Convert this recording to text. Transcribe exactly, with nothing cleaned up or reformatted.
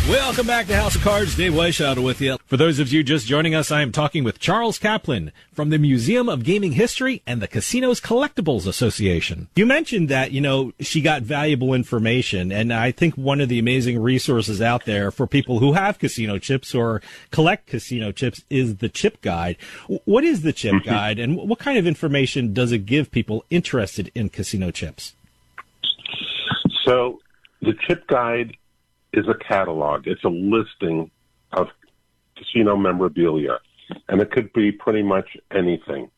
Welcome back to House of Cards. Dave Weishaupt with you. For those of you just joining us, I am talking with Charles Kaplan from the Museum of Gaming History and the Casinos Collectibles Association. You mentioned that, you know, she got valuable information, and I think one of the amazing resources out there for people who have casino chips or collect casino chips is the Chip Guide. What is the Chip mm-hmm. Guide, and what kind of information does it give people interested in casino chips? So the Chip Guide is a catalog. It's a listing of casino memorabilia, and it could be pretty much anything.